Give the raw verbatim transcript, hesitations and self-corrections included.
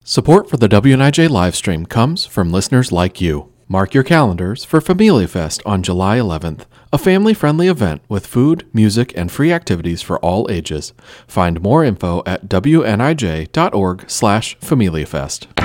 Support for the W N I J livestream comes from listeners like you. Mark your calendars for Familia Fest on July eleventh, a family-friendly event with food, music, and free activities for all ages. Find more info at W N I J dot org slash Familia Fest.